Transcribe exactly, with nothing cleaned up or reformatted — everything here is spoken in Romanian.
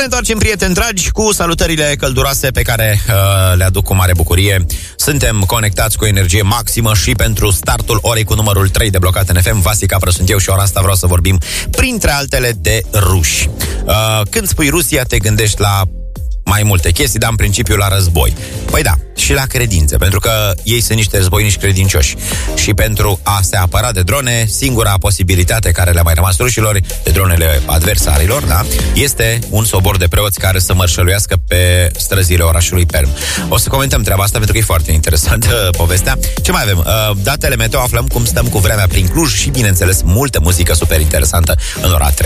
întoarcem, prieteni dragi, cu salutările călduroase pe care uh, le aduc cu mare bucurie. Suntem conectați cu energie maximă și pentru startul orei cu numărul trei de Blocat în F M. Vasi Capră sunt eu și ora asta vreau să vorbim, printre altele, de ruși. Uh, când spui Rusia, te gândești la mai multe chestii, dar în principiu la război. Păi da, și la credințe, pentru că ei sunt niște războinici credincioși. Și pentru a se apăra de drone, singura posibilitate care le-a mai rămas rușilor, de dronele adversarilor, da, este un sobor de preoți care să mărșăluiască pe străzile orașului Perm. O să comentăm treaba asta pentru că e foarte interesantă povestea. Ce mai avem? Datele meteo, aflăm cum stăm cu vremea prin Cluj și, bineînțeles, multă muzică super interesantă în ora trei.